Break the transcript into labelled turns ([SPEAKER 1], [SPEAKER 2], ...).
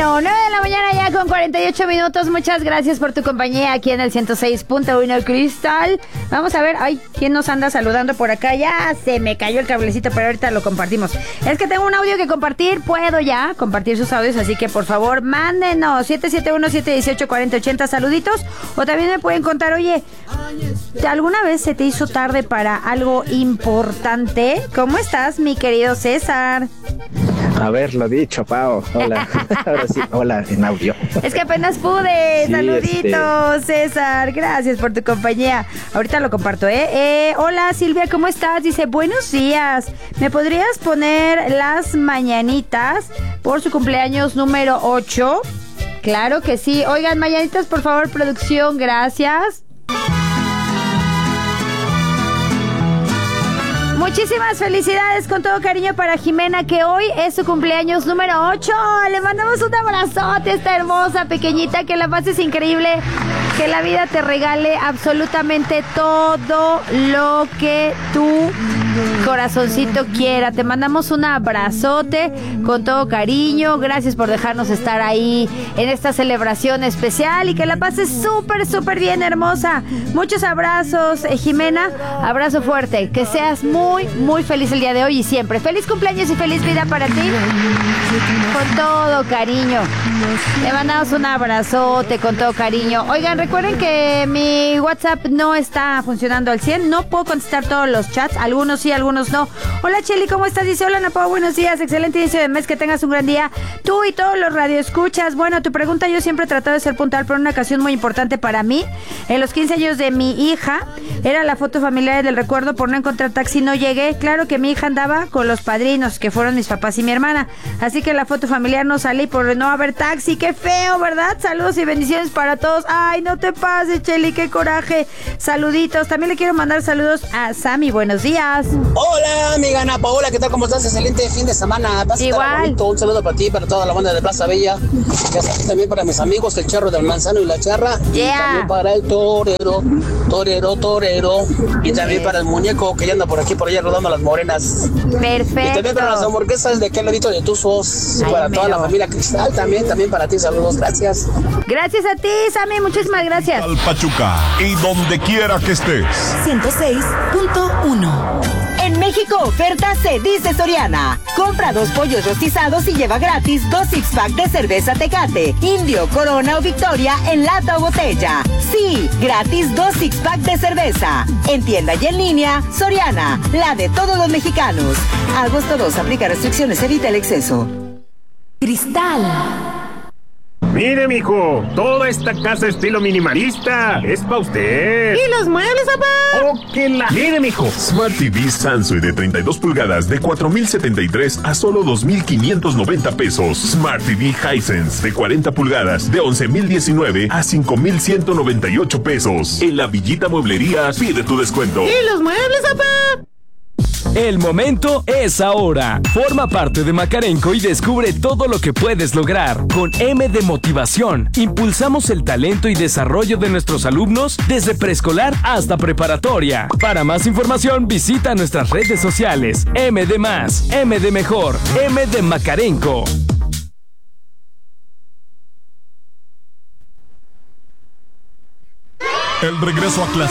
[SPEAKER 1] Bueno, 9 de la mañana ya con 48 minutos. Muchas gracias por tu compañía aquí en el 106.1 Cristal. Vamos a ver, ay, ¿quién nos anda saludando por acá? Ya se me cayó el cablecito, pero ahorita lo compartimos. Es que tengo un audio que compartir, puedo ya compartir sus audios, así que por favor, mándenos 771-718-4080 saluditos. O también me pueden contar, oye, ¿alguna vez se te hizo tarde para algo importante? ¿Cómo estás, mi querido César?
[SPEAKER 2] A ver, lo dicho, Pao. Hola. Ahora sí, hola en audio.
[SPEAKER 1] Es que apenas pude.
[SPEAKER 2] Sí,
[SPEAKER 1] saluditos, César. Gracias por tu compañía. Ahorita lo comparto, ¿eh? Hola, Silvia, ¿cómo estás? Dice, buenos días. ¿Me podrías poner las mañanitas por su cumpleaños número 8? Claro que sí. Oigan, mañanitas, por favor, producción. Gracias. Muchísimas felicidades con todo cariño para Jimena, que hoy es su cumpleaños número 8. Le mandamos un abrazote a esta hermosa pequeñita, que la pases increíble, que la vida te regale absolutamente todo lo que tu corazoncito quiera. Te mandamos un abrazote con todo cariño. Gracias por dejarnos estar ahí en esta celebración especial y que la pases súper, súper bien, hermosa. Muchos abrazos, Jimena. Abrazo fuerte. Que seas muy, muy feliz el día de hoy y siempre. Feliz cumpleaños y feliz vida para ti. Con todo cariño. Le mandamos un abrazote con todo cariño. Oigan, recuerden que mi WhatsApp no está funcionando al 100. No puedo contestar todos los chats. Algunos sí, algunos no. Hola, Cheli, ¿cómo estás? Dice, hola, Napo, buenos días. Excelente inicio de mes. Que tengas un gran día. Tú y todos los radioescuchas. Bueno, tu pregunta, yo siempre he tratado de ser puntual, pero una ocasión muy importante para mí. En los 15 años de mi hija, era la foto familiar del recuerdo. Por no encontrar taxi no llegué. Claro que mi hija andaba con los padrinos, que fueron mis papás y mi hermana. Así que la foto familiar no salí por no haber taxi. Qué feo, ¿verdad? Saludos y bendiciones para todos. Ay, no te pases, Cheli, qué coraje. Saluditos. También le quiero mandar saludos a Sammy. Buenos días.
[SPEAKER 3] Hola, amiga Ana Paola, ¿qué tal? ¿Cómo estás? Excelente fin de semana.
[SPEAKER 1] Igual.
[SPEAKER 3] Un saludo para ti, para toda la banda de Plaza Bella. Y también para mis amigos, el Charro del Manzano y la Charra.
[SPEAKER 1] Yeah.
[SPEAKER 3] Y también para el torero. Y también para el muñeco que ya anda por aquí, por allá rodando las morenas.
[SPEAKER 1] Perfecto.
[SPEAKER 3] Y también para las hamburguesas de aquel ladito de Tuzos. Para toda la familia Cristal también para ti, saludos, gracias.
[SPEAKER 1] Gracias a ti, Sammy, muchísimas gracias.
[SPEAKER 4] Al Pachuca y donde quiera que estés.
[SPEAKER 5] 106.1. En México, oferta se dice Soriana. Compra 2 pollos rostizados y lleva gratis 2 six-pack de cerveza Tecate, Indio, Corona o Victoria en lata o botella. Sí, gratis 2 six-pack de cerveza. En tienda y en línea, Soriana, la de todos los mexicanos. Agosto 2, aplica restricciones, evita el exceso. Cristal.
[SPEAKER 6] Mire, mijo, toda esta casa estilo minimalista es pa' usted.
[SPEAKER 7] ¿Y los muebles, papá?
[SPEAKER 6] ¡Oh, que la! Mire, mijo.
[SPEAKER 4] Smart TV Samsung de 32 pulgadas de 4,073 a solo 2,590 pesos. Smart TV Hisense de 40 pulgadas de 11,019 a 5,198 pesos. En la Villita Mueblería pide tu descuento.
[SPEAKER 7] ¿Y los muebles, papá?
[SPEAKER 8] El momento es ahora. Forma parte de Macarenco y descubre todo lo que puedes lograr. Con M de Motivación, impulsamos el talento y desarrollo de nuestros alumnos desde preescolar hasta preparatoria. Para más información, visita nuestras redes sociales. M de Más, M de Mejor, M de Macarenco.
[SPEAKER 4] El regreso a clase.